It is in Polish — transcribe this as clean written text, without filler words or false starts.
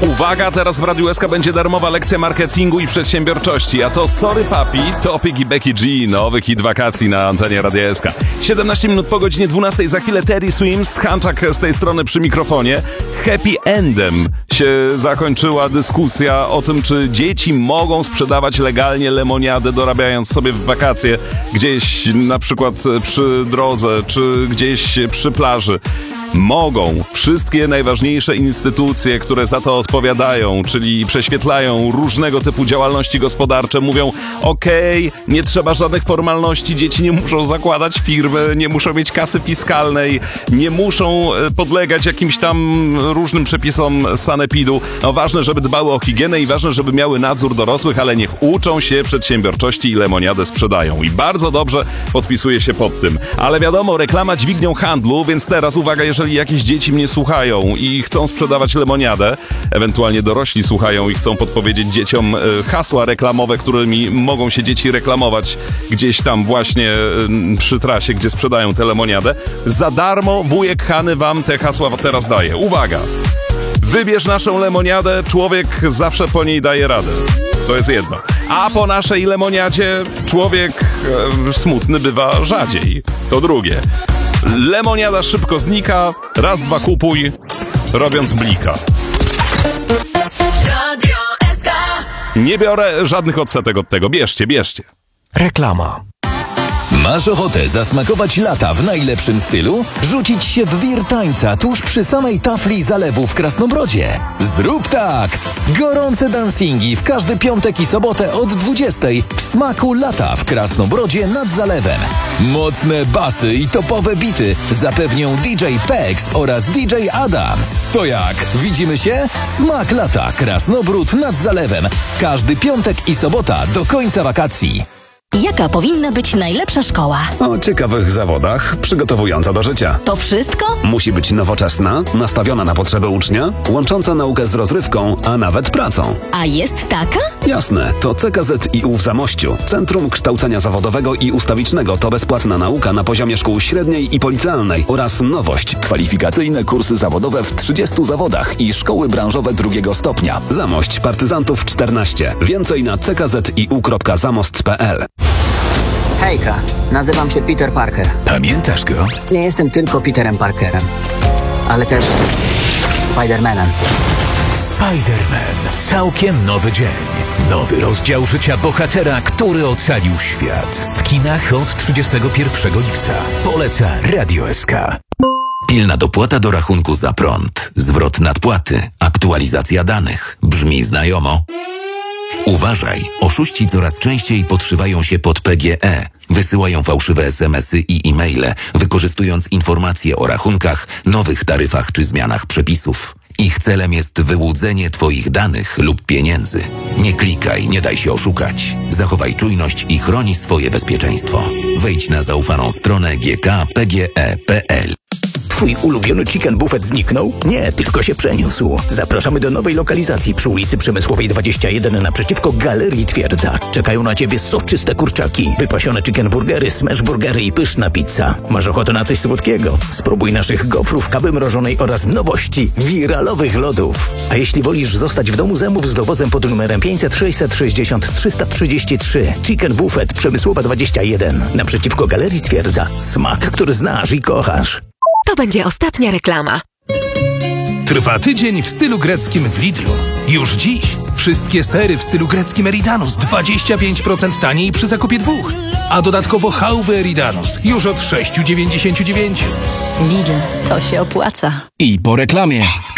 Uwaga, teraz w Radiu SK będzie darmowa lekcja marketingu i przedsiębiorczości. A to Sorry Papi, Topic i Becky G. Nowy hit wakacji na antenie Radia SK. 17 minut po godzinie 12. Za chwilę Teddy Swims, Hanczak z tej strony przy mikrofonie. Happy endem się zakończyła dyskusja o tym, czy dzieci mogą sprzedawać legalnie lemoniadę, dorabiając sobie w wakacje gdzieś na przykład przy drodze, czy gdzieś przy plaży. Mogą. Wszystkie najważniejsze instytucje, które za to odpowiadają, czyli prześwietlają różnego typu działalności gospodarcze, mówią: okej, nie trzeba żadnych formalności, dzieci nie muszą zakładać firmy, nie muszą mieć kasy fiskalnej, nie muszą podlegać jakimś tam różnym przepisom sanepidu. No ważne, żeby dbały o higienę i ważne, żeby miały nadzór dorosłych, ale niech uczą się przedsiębiorczości i lemoniadę sprzedają. I bardzo dobrze podpisuję się pod tym. Ale wiadomo, reklama dźwignią handlu, więc teraz uwaga, jeżeli jakieś dzieci mnie słuchają i chcą sprzedawać lemoniadę, ewentualnie dorośli słuchają i chcą podpowiedzieć dzieciom hasła reklamowe, którymi mogą się dzieci reklamować gdzieś tam właśnie przy trasie, gdzie sprzedają tę lemoniadę, za darmo wujek Hany wam te hasła teraz daje. Uwaga! Wybierz naszą lemoniadę, człowiek zawsze po niej daje radę. To jest jedno. A po naszej lemoniadzie człowiek smutny bywa rzadziej. To drugie. Lemoniada szybko znika, raz, dwa kupuj, robiąc blika. Radio SK. Nie biorę żadnych odsetek od tego. Bierzcie. Reklama. Masz ochotę zasmakować lata w najlepszym stylu? Rzucić się w wir tańca tuż przy samej tafli zalewu w Krasnobrodzie? Zrób tak! Gorące dancingi w każdy piątek i sobotę od 20:00 w smaku lata w Krasnobrodzie nad zalewem. Mocne basy i topowe bity zapewnią DJ Pex oraz DJ Adams. To jak? Widzimy się? Smak lata Krasnobród nad zalewem. Każdy piątek i sobota do końca wakacji. Jaka powinna być najlepsza szkoła? O ciekawych zawodach, przygotowująca do życia. To wszystko? Musi być nowoczesna, nastawiona na potrzeby ucznia, łącząca naukę z rozrywką, a nawet pracą. A jest taka? Jasne, to CKZiU w Zamościu. Centrum Kształcenia Zawodowego i Ustawicznego to bezpłatna nauka na poziomie szkół średniej i policealnej oraz nowość. Kwalifikacyjne kursy zawodowe w 30 zawodach i szkoły branżowe drugiego stopnia. Zamość Partyzantów 14. Więcej na ckziu.zamost.pl. Hejka, nazywam się Peter Parker. Pamiętasz go? Nie jestem tylko Peterem Parkerem, ale też Spider-Manem. Spider-Man. Całkiem nowy dzień. Nowy rozdział życia bohatera, który ocalił świat. W kinach od 31 lipca. Poleca Radio SK. Pilna dopłata do rachunku za prąd. Zwrot nadpłaty. Aktualizacja danych. Brzmi znajomo? Uważaj, oszuści coraz częściej podszywają się pod PGE. Wysyłają fałszywe SMS-y i e-maile, wykorzystując informacje o rachunkach, nowych taryfach czy zmianach przepisów. Ich celem jest wyłudzenie Twoich danych lub pieniędzy. Nie klikaj, nie daj się oszukać. Zachowaj czujność i chroni swoje bezpieczeństwo. Wejdź na zaufaną stronę gkpge.pl. Twój ulubiony chicken buffet zniknął? Nie, tylko się przeniósł. Zapraszamy do nowej lokalizacji przy ulicy Przemysłowej 21 naprzeciwko Galerii Twierdza. Czekają na Ciebie soczyste kurczaki, wypasione chicken burgery, smash burgery i pyszna pizza. Masz ochotę na coś słodkiego? Spróbuj naszych gofrów, kawy mrożonej oraz nowości, wiralowych lodów. A jeśli wolisz zostać w domu, zamów z dowozem pod numerem 500 660 333. Chicken Buffet Przemysłowa 21 naprzeciwko Galerii Twierdza. Smak, który znasz i kochasz. To będzie ostatnia reklama. Trwa tydzień w stylu greckim w Lidlu. Już dziś wszystkie sery w stylu greckim Eridanus 25% taniej przy zakupie 2. A dodatkowo hałwy Eridanus już od 6,99. Lidl, to się opłaca. I po reklamie.